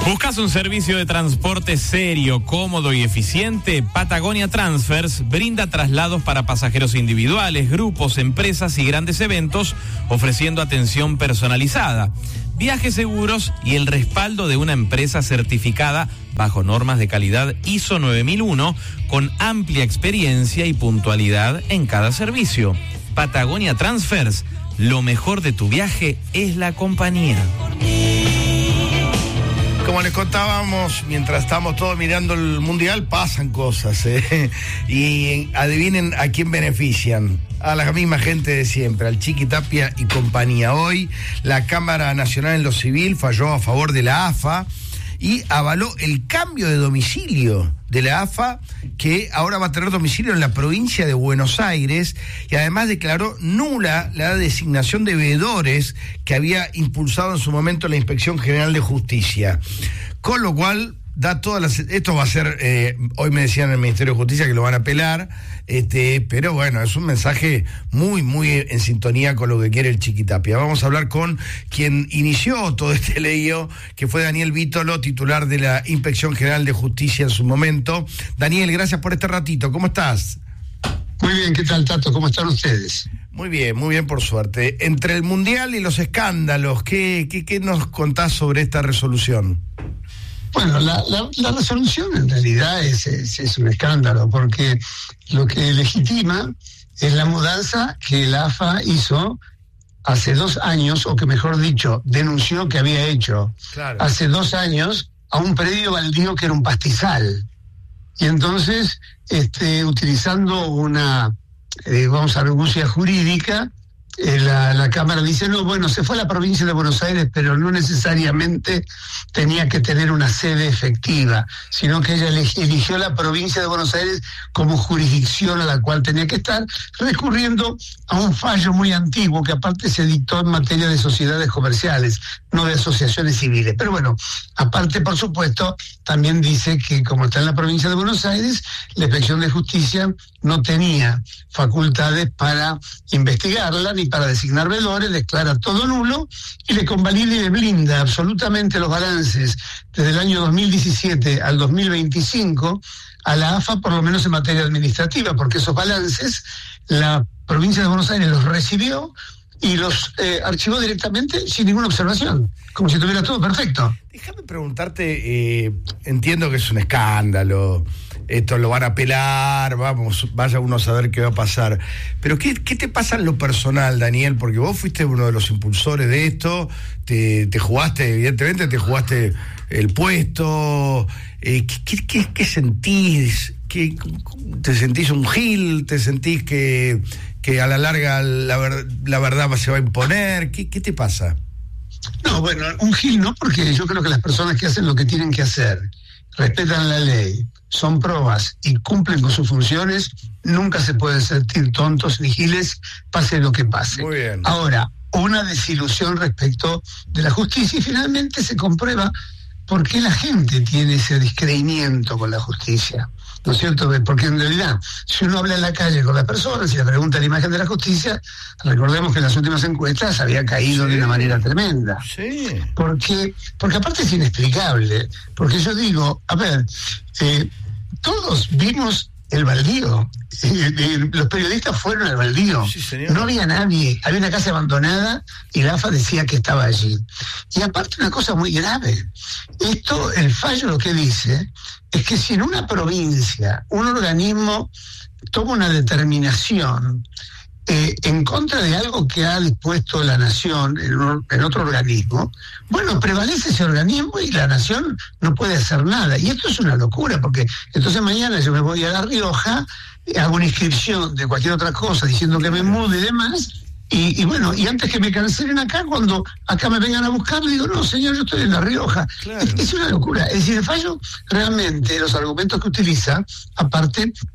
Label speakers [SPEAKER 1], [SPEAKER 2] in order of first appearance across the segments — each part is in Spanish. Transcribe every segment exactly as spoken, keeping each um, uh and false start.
[SPEAKER 1] ¿Buscas un servicio de transporte serio, cómodo y eficiente? Patagonia Transfers brinda traslados para pasajeros individuales, grupos, empresas y grandes eventos, ofreciendo atención personalizada, viajes seguros y el respaldo de una empresa certificada bajo normas de calidad I S O nueve mil uno, con amplia experiencia y puntualidad en cada servicio. Patagonia Transfers, lo mejor de tu viaje es la compañía.
[SPEAKER 2] Como les contábamos, mientras estamos todos mirando el Mundial, pasan cosas, ¿eh? Y adivinen a quién benefician. A la misma gente de siempre, al Chiqui Tapia y compañía. Hoy, la Cámara Nacional en lo Civil falló a favor de la A F A y avaló el cambio de domicilio de la A F A, que ahora va a tener domicilio en la provincia de Buenos Aires, y además declaró nula la designación de veedores que había impulsado en su momento la Inspección General de Justicia. Con lo cual, da todas las... Esto va a ser, eh, hoy me decían en el Ministerio de Justicia que lo van a apelar, este, pero bueno, es un mensaje muy, muy en sintonía con lo que quiere el Chiqui Tapia. Vamos a hablar con quien inició todo este lío, que fue Daniel Vítolo, titular de la Inspección General de Justicia en su momento. Daniel, gracias por este ratito. ¿Cómo estás?
[SPEAKER 3] Muy bien, ¿qué tal, Tato? ¿Cómo están ustedes?
[SPEAKER 2] Muy bien, muy bien, por suerte. Entre el Mundial y los escándalos, ¿qué, qué, qué nos contás sobre esta resolución?
[SPEAKER 3] Bueno, la, la, la resolución en realidad es, es, es un escándalo, porque lo que legitima es la mudanza que la A F A hizo hace dos años, o que mejor dicho, denunció que había hecho claro. hace dos años a un predio baldío que era un pastizal. Y entonces, este, utilizando una, eh, vamos a argucia jurídica, eh, la, la Cámara dice, no, bueno, se fue a la provincia de Buenos Aires, pero no necesariamente tenía que tener una sede efectiva, sino que ella eligió la provincia de Buenos Aires como jurisdicción a la cual tenía que estar, recurriendo a un fallo muy antiguo que aparte se dictó en materia de sociedades comerciales, no de asociaciones civiles. Pero bueno, aparte, por supuesto, también dice que como está en la provincia de Buenos Aires, la Inspección de Justicia no tenía facultades para investigarla ni para designar veedores, declara todo nulo y le convalida y le blinda absolutamente los balances desde el año dos mil diecisiete al dos mil veinticinco a la A F A, por lo menos en materia administrativa, porque esos balances la provincia de Buenos Aires los recibió y los eh, archivó directamente sin ninguna observación, como si tuviera todo perfecto.
[SPEAKER 2] Déjame preguntarte, eh, entiendo que es un escándalo, esto lo van a apelar, vamos, vaya uno a saber qué va a pasar, pero ¿qué, qué te pasa en lo personal, Daniel? Porque vos fuiste uno de los impulsores de esto, te, te jugaste, evidentemente te jugaste el puesto, eh, ¿qué, qué, qué sentís? ¿Qué, ¿Te sentís un gil? ¿Te sentís que, que a la larga la, ver, la verdad se va a imponer? ¿Qué, qué te pasa?
[SPEAKER 3] No, bueno, un gil no, porque yo creo que las personas que hacen lo que tienen que hacer, respetan la ley, son probas y cumplen con sus funciones, nunca se pueden sentir tontos ni giles, pase lo que pase.
[SPEAKER 2] Muy bien.
[SPEAKER 3] Ahora, una desilusión respecto de la justicia, y finalmente se comprueba por qué la gente tiene ese descreimiento con la justicia, ¿no es cierto? Porque en realidad, si uno habla en la calle con las personas y le pregunta la imagen de la justicia, recordemos que en las últimas encuestas había caído sí. de una manera tremenda.
[SPEAKER 2] Sí.
[SPEAKER 3] Porque, porque aparte es inexplicable, porque yo digo, a ver, eh, todos vimos el baldío, eh, eh, los periodistas fueron al baldío,
[SPEAKER 2] sí, señor.
[SPEAKER 3] No había nadie, había una casa abandonada y la A F A decía que estaba allí. Y aparte una cosa muy grave, esto, el fallo lo que dice es que si en una provincia un organismo toma una determinación eh, en contra de algo que ha dispuesto la nación en, un, en otro organismo, bueno, prevalece ese organismo y la nación no puede hacer nada. Y esto es una locura, porque entonces mañana yo me voy a La Rioja, hago una inscripción de cualquier otra cosa diciendo que me mude y demás, y, y bueno, y antes que me cancelen acá, cuando acá me vengan a buscar, digo, no, señor, yo estoy en La Rioja. Claro. Es, es una locura. Es decir, el fallo, realmente, los argumentos que utiliza, aparte,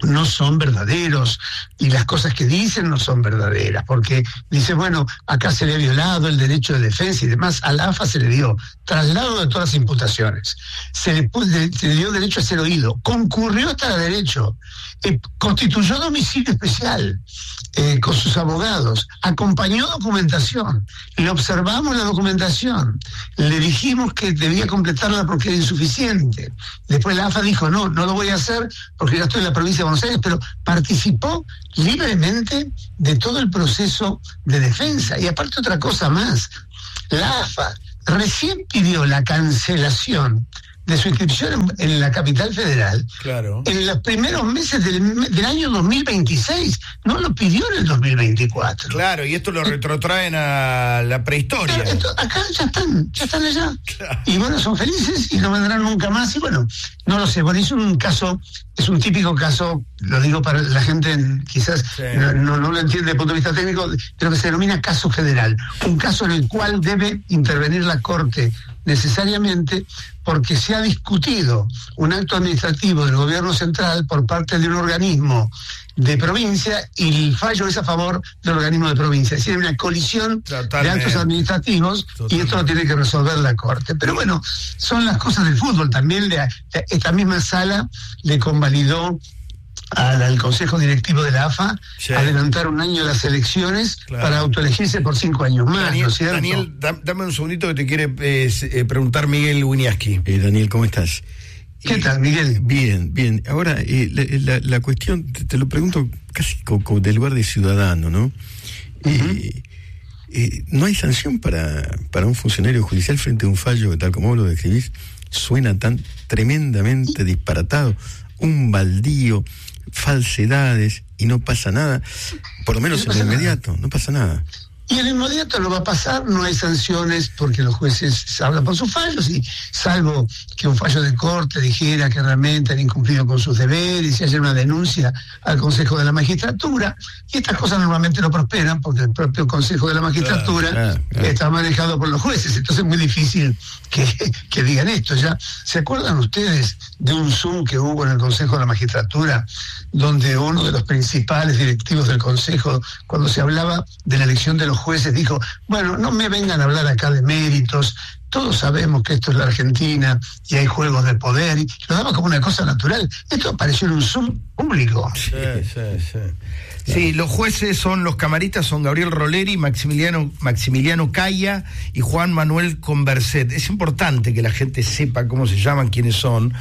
[SPEAKER 3] no son verdaderos y las cosas que dicen no son verdaderas, porque dice, bueno, acá se le ha violado el derecho de defensa y demás. A la A F A se le dio traslado de todas las imputaciones, se le, se le dio derecho a ser oído, concurrió hasta el derecho, eh, constituyó domicilio especial eh, con sus abogados, acompañó documentación, le observamos la documentación, le dijimos que debía completarla porque era insuficiente. Después la A F A dijo, no, no lo voy a hacer porque ya estoy en la provincia de Buenos Aires, pero participó libremente de todo el proceso de defensa. Y aparte otra cosa más, la A F A recién pidió la cancelación de su inscripción en, en la capital federal,
[SPEAKER 2] claro,
[SPEAKER 3] en los primeros meses del, del año dos mil veintiséis, no lo pidió en el dos mil veinticuatro.
[SPEAKER 2] Claro, y esto lo retrotraen a la prehistoria.
[SPEAKER 3] Claro, esto, acá ya están, ya están allá. Claro. Y bueno, son felices y no vendrán nunca más. Y bueno, no lo sé, bueno, es un caso, es un típico caso, lo digo para la gente quizás sí. no, no, no lo entiende desde el punto de vista técnico, pero que se denomina caso federal. Un caso en el cual debe intervenir la Corte necesariamente, porque se ha discutido un acto administrativo del gobierno central por parte de un organismo de provincia y el fallo es a favor del organismo de provincia. Es decir, hay una colisión Totalmente. de actos administrativos Totalmente. y esto lo tiene que resolver la Corte. Pero bueno, son las cosas del fútbol. También le, esta misma sala le convalidó al, al Consejo Directivo de la A F A sí. adelantar un año las elecciones claro. para autoelegirse por cinco años más,
[SPEAKER 2] Daniel,
[SPEAKER 3] ¿no es cierto?
[SPEAKER 2] Daniel, dame un segundito que te quiere eh, eh, preguntar Miguel Wiñaski.
[SPEAKER 4] Eh, Daniel, ¿cómo estás?
[SPEAKER 3] ¿Qué tal, Miguel?
[SPEAKER 4] Bien, bien. Ahora, eh, la, la, la cuestión, te, te lo pregunto casi como, como del lugar de ciudadano, ¿no? Uh-huh. Eh, eh, ¿No hay sanción para, para un funcionario judicial frente a un fallo que, tal como vos lo describís, suena tan tremendamente disparatado? Un baldío, falsedades, y no pasa nada, por lo menos no en lo inmediato, nada. no pasa nada.
[SPEAKER 3] Y en el inmediato no va a pasar, no hay sanciones porque los jueces hablan por sus fallos y salvo que un fallo de corte dijera que realmente han incumplido con sus deberes y haya una denuncia al Consejo de la Magistratura, y estas cosas normalmente no prosperan porque el propio Consejo de la Magistratura claro, claro, claro. está manejado por los jueces, entonces es muy difícil que, que digan esto. Ya ¿se acuerdan ustedes de un Zoom que hubo en el Consejo de la Magistratura donde uno de los principales directivos del Consejo, cuando se hablaba de la elección de los jueces, dijo, bueno, no me vengan a hablar acá de méritos, todos sabemos que esto es la Argentina y hay juegos de poder, y lo daba como una cosa natural. Esto apareció en un Zoom público.
[SPEAKER 2] Sí, sí, sí. Sí, los jueces son, los camaristas son Gabriel Roleri, Maximiliano, Maximiliano Caya y Juan Manuel Converset. Es importante que la gente sepa cómo se llaman, quiénes son,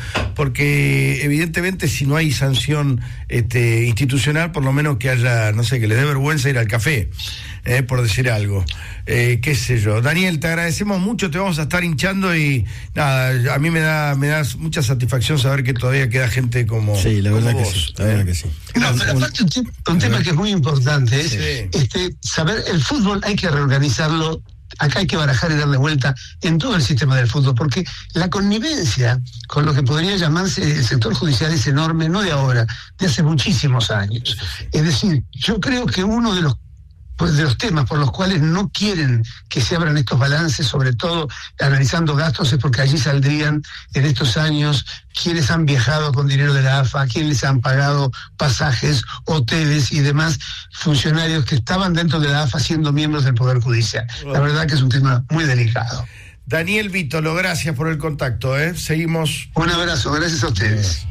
[SPEAKER 2] porque evidentemente si no hay sanción este, institucional, por lo menos que haya, no sé, que les dé vergüenza ir al café, eh, por decir algo. Eh, qué sé yo. Daniel, te agradecemos mucho, te vamos a estar hinchando y nada, a mí me da me da mucha satisfacción saber que todavía queda gente como
[SPEAKER 4] Sí, la verdad
[SPEAKER 2] como
[SPEAKER 4] que
[SPEAKER 2] vos,
[SPEAKER 4] sí, la verdad que sí.
[SPEAKER 3] No, pero aparte un, un tema que es muy importante es
[SPEAKER 2] sí.
[SPEAKER 3] este, saber el fútbol hay que reorganizarlo. Acá hay que barajar y darle vuelta en todo el sistema del fútbol, porque la connivencia con lo que podría llamarse el sector judicial es enorme, no de ahora, de hace muchísimos años. Es decir, yo creo que uno de los pues de los temas por los cuales no quieren que se abran estos balances, sobre todo analizando gastos, es porque allí saldrían en estos años quienes han viajado con dinero de la A F A, quienes han pagado pasajes, hoteles y demás funcionarios que estaban dentro de la A F A siendo miembros del Poder Judicial. La verdad que es un tema muy delicado.
[SPEAKER 2] Daniel Vítolo, gracias por el contacto, ¿eh? Seguimos.
[SPEAKER 3] Un abrazo, gracias a ustedes.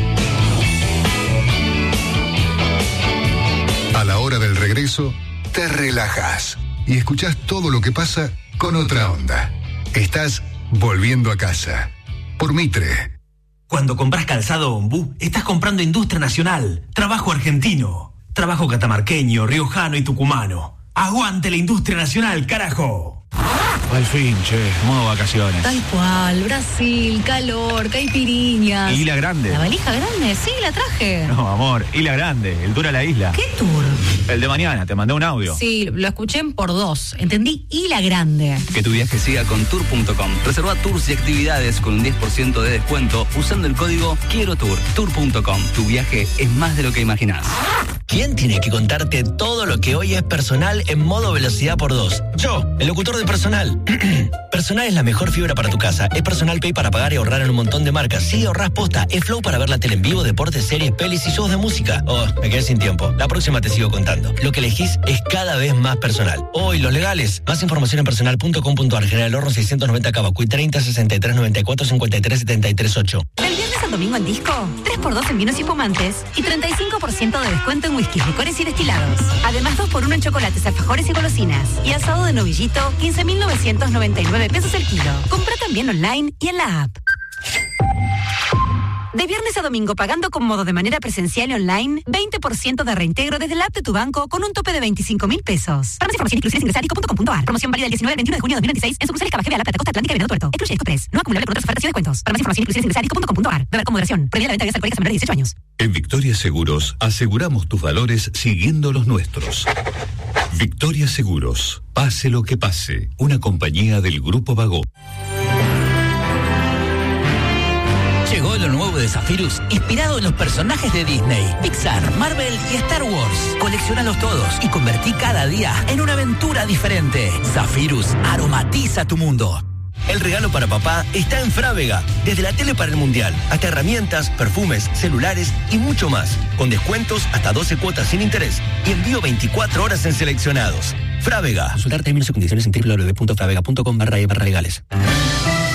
[SPEAKER 5] A la hora del regreso, te relajas y escuchás todo lo que pasa con otra onda. Estás volviendo a casa. Por Mitre.
[SPEAKER 6] Cuando compras calzado Ombú, estás comprando industria nacional, trabajo argentino, trabajo catamarqueño, riojano y tucumano. ¡Aguante la industria nacional, carajo!
[SPEAKER 7] Al fin, che, modo vacaciones.
[SPEAKER 8] Tal cual, Brasil, calor, caipiriñas.
[SPEAKER 7] ¿Y la grande?
[SPEAKER 8] ¿La valija grande? Sí, la traje.
[SPEAKER 7] No, amor, y la grande, el tour a la isla.
[SPEAKER 8] ¿Qué tour?
[SPEAKER 7] El de mañana, te mandé un audio.
[SPEAKER 8] Sí, lo escuché en por dos, entendí, y la grande.
[SPEAKER 9] Que tu viaje siga con tour punto com. Reserva tours y actividades con un diez por ciento de descuento usando el código Quiero Tour. tour punto com, tu viaje es más de lo que imaginás.
[SPEAKER 10] ¿Quién tiene que contarte todo lo que hoy es Personal en modo velocidad por dos? Yo, el locutor de Personal. Personal es la mejor fibra para tu casa. Es Personal Pay para pagar y ahorrar en un montón de marcas. Sí, ahorrás posta. Es Flow para ver la tele en vivo, deportes, series, pelis y shows de música. Oh, me quedé sin tiempo. La próxima te sigo contando. Lo que elegís es cada vez más personal. Oh, y los legales. Más información en personal punto com punto a r. General Horno seiscientos noventa Cavacuy treinta sesenta y tres noventa y cuatro cincuenta y tres setenta y tres ocho.
[SPEAKER 11] Del viernes al domingo en Disco, tres por dos en vinos y espumantes y treinta y cinco por ciento de descuento en whisky, licores y destilados. Además, dos por uno en chocolates, alfajores y golosinas. Y asado de novillito, quince mil novecientos noventa y nueve pesos el kilo. Compra también online y en la app. De viernes a domingo, pagando con modo de manera presencial y online, veinte por ciento de reintegro desde la app de tu banco con un tope de veinticinco mil pesos. Para más información, inclusiones ingresa a disco punto com punto a r. Promoción válida del diecinueve al veintiuno de junio de dos mil veintiséis en sucursales Cava G B, La Plata, Costa Atlántica y Venado Tuerto. Excluye Disco Press. No acumulable con otras ofertas y descuentos. Para más información, inclusiones ingresa a disco punto com punto a r. Beber con moderación. Prohibida la venta de bebidas alcohólicas a menores de dieciocho años.
[SPEAKER 12] En Victoria Seguros aseguramos tus valores siguiendo los nuestros. Victoria Seguros. Pase lo que pase. Una compañía del Grupo Vago.
[SPEAKER 13] Llegó lo nuevo de Zephyrus, inspirado en los personajes de Disney, Pixar, Marvel y Star Wars. Colecciónalos todos y convertí cada día en una aventura diferente. Zephyrus aromatiza tu mundo.
[SPEAKER 10] El regalo para papá está en Frávega. Desde la tele para el mundial, hasta herramientas, perfumes, celulares y mucho más. Con descuentos hasta doce cuotas sin interés y envío veinticuatro horas en seleccionados. Frávega. Consultar términos y condiciones en w w w punto fravega punto com barra e barra legales.